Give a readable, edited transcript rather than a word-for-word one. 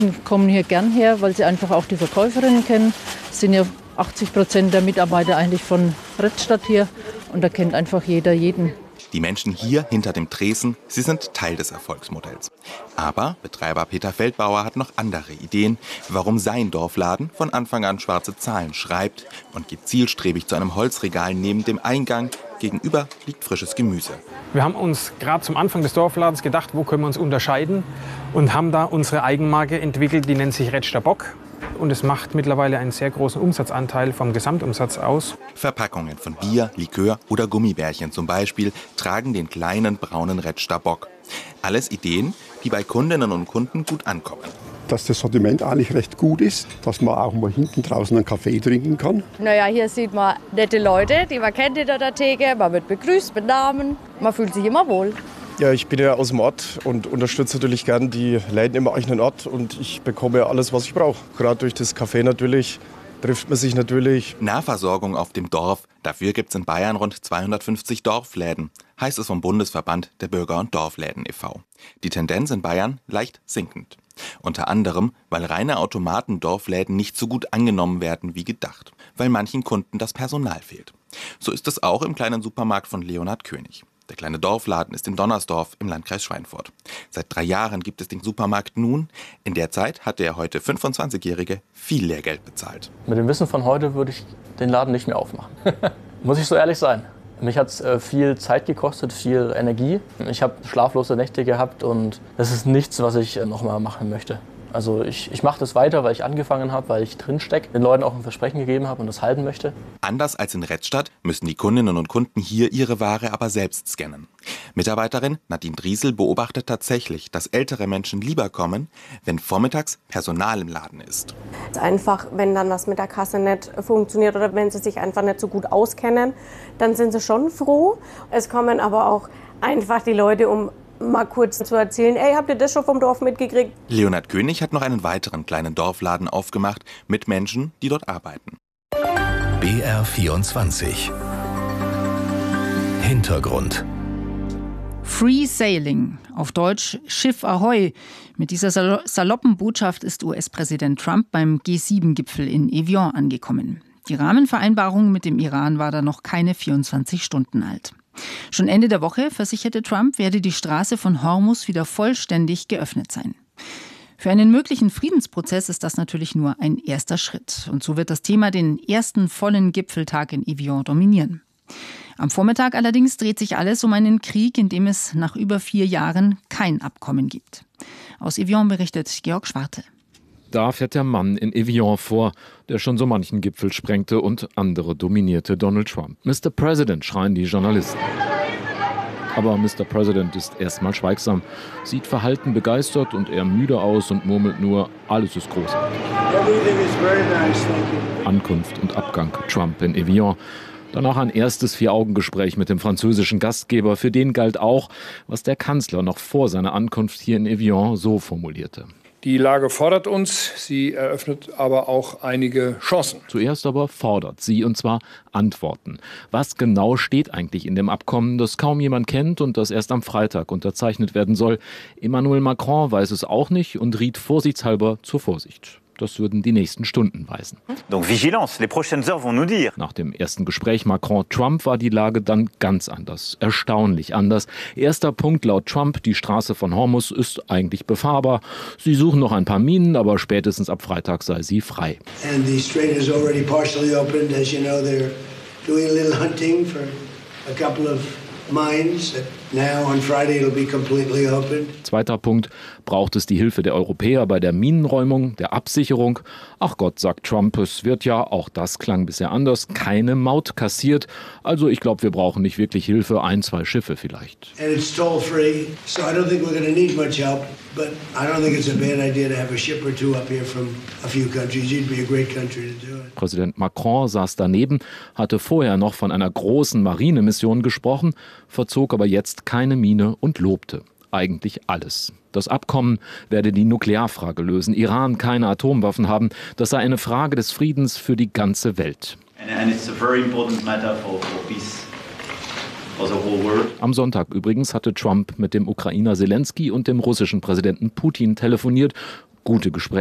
Die kommen hier gern her, weil sie einfach auch die Verkäuferinnen kennen. Es sind ja 80% der Mitarbeiter eigentlich von Redstadt hier und da kennt einfach jeder jeden. Die Menschen hier hinter dem Tresen, sie sind Teil des Erfolgsmodells. Aber Betreiber Peter Feldbauer hat noch andere Ideen, warum sein Dorfladen von Anfang an schwarze Zahlen schreibt und geht zielstrebig zu einem Holzregal neben dem Eingang. Gegenüber liegt frisches Gemüse. Wir haben uns gerade zum Anfang des Dorfladens gedacht, wo können wir uns unterscheiden und haben da unsere Eigenmarke entwickelt, die nennt sich Rätschter Bock. Und es macht mittlerweile einen sehr großen Umsatzanteil vom Gesamtumsatz aus. Verpackungen von Bier, Likör oder Gummibärchen zum Beispiel tragen den kleinen braunen Rätschter Bock. Alles Ideen, die bei Kundinnen und Kunden gut ankommen. Dass das Sortiment eigentlich recht gut ist, dass man auch mal hinten draußen einen Kaffee trinken kann. Naja, hier sieht man nette Leute, die man kennt hinter der Theke. Man wird begrüßt mit Namen. Man fühlt sich immer wohl. Ja, ich bin ja aus dem Ort und unterstütze natürlich gern die Läden im eigenen Ort. Und ich bekomme ja alles, was ich brauche. Gerade durch das Café natürlich trifft man sich natürlich. Nahversorgung auf dem Dorf. Dafür gibt es in Bayern rund 250 Dorfläden, heißt es vom Bundesverband der Bürger- und Dorfläden e.V. Die Tendenz in Bayern leicht sinkend. Unter anderem, weil reine Automaten-Dorfläden nicht so gut angenommen werden wie gedacht. Weil manchen Kunden das Personal fehlt. So ist es auch im kleinen Supermarkt von Leonhard König. Der kleine Dorfladen ist in Donnersdorf im Landkreis Schweinfurt. Seit 3 Jahren gibt es den Supermarkt nun. In der Zeit hat der heute 25-Jährige viel Lehrgeld bezahlt. Mit dem Wissen von heute würde ich den Laden nicht mehr aufmachen. Muss ich so ehrlich sein. Mich hat es viel Zeit gekostet, viel Energie. Ich habe schlaflose Nächte gehabt und das ist nichts, was ich nochmal machen möchte. Also ich mache das weiter, weil ich angefangen habe, weil ich drinstecke, den Leuten auch ein Versprechen gegeben habe und das halten möchte. Anders als in Redstadt müssen die Kundinnen und Kunden hier ihre Ware aber selbst scannen. Mitarbeiterin Nadine Driesel beobachtet tatsächlich, dass ältere Menschen lieber kommen, wenn vormittags Personal im Laden ist. Einfach, wenn dann das mit der Kasse nicht funktioniert oder wenn sie sich einfach nicht so gut auskennen, dann sind sie schon froh. Es kommen aber auch einfach die Leute, um mal kurz zu erzählen, ey, habt ihr das schon vom Dorf mitgekriegt? Leonhard König hat noch einen weiteren kleinen Dorfladen aufgemacht mit Menschen, die dort arbeiten. BR24 Hintergrund. Free Sailing, auf Deutsch Schiff Ahoi. Mit dieser saloppen Botschaft ist US-Präsident Trump beim G7-Gipfel in Evian angekommen. Die Rahmenvereinbarung mit dem Iran war da noch keine 24 Stunden alt. Schon Ende der Woche versicherte Trump, werde die Straße von Hormuz wieder vollständig geöffnet sein. Für einen möglichen Friedensprozess ist das natürlich nur ein erster Schritt. Und so wird das Thema den ersten vollen Gipfeltag in Evian dominieren. Am Vormittag allerdings dreht sich alles um einen Krieg, in dem es nach über 4 Jahren kein Abkommen gibt. Aus Evian berichtet Georg Schwarte. Da fährt der Mann in Evian vor, der schon so manchen Gipfel sprengte und andere dominierte Donald Trump. Mr. President, schreien die Journalisten. Aber Mr. President ist erstmal schweigsam, sieht verhalten begeistert und eher müde aus und murmelt nur, alles ist großartig. Ankunft und Abgang Trump in Evian. Danach ein erstes 4-Augen-Gespräch mit dem französischen Gastgeber. Für den galt auch, was der Kanzler noch vor seiner Ankunft hier in Evian so formulierte. Die Lage fordert uns, sie eröffnet aber auch einige Chancen. Zuerst aber fordert sie, und zwar Antworten. Was genau steht eigentlich in dem Abkommen, das kaum jemand kennt und das erst am Freitag unterzeichnet werden soll? Emmanuel Macron weiß es auch nicht und riet vorsichtshalber zur Vorsicht. Das würden die nächsten Stunden weisen. Donc vigilance, les prochaines heures vont nous dire. Nach dem ersten Gespräch Macron-Trump war die Lage dann ganz anders. Erstaunlich anders. Erster Punkt laut Trump, die Straße von Hormuz ist eigentlich befahrbar. Sie suchen noch ein paar Minen, aber spätestens ab Freitag sei sie frei. And the strait is already partially opened. As you know, they're doing a little hunting for a couple of mines. Now on Friday it'll be completely open. Zweiter Punkt, braucht es die Hilfe der Europäer bei der Minenräumung, der Absicherung. Ach Gott, sagt Trump, es wird ja, auch das klang bisher anders, keine Maut kassiert. Also ich glaube, wir brauchen nicht wirklich Hilfe, 1, 2 Schiffe vielleicht. And it's toll free, so I don't think we're going to need much help. But I don't think it's a bad idea to have a ship or two up here from a few countries. You'd be a great country to do it. Präsident Macron saß daneben, hatte vorher noch von einer großen Marinemission gesprochen, verzog aber jetzt keine Miene und lobte eigentlich alles. Das Abkommen werde die Nuklearfrage lösen, Iran keine Atomwaffen haben. Das sei eine Frage des Friedens für die ganze Welt. And it's a very important matter for peace. Am Sonntag übrigens hatte Trump mit dem Ukrainer Selensky und dem russischen Präsidenten Putin telefoniert. gute Gespräche.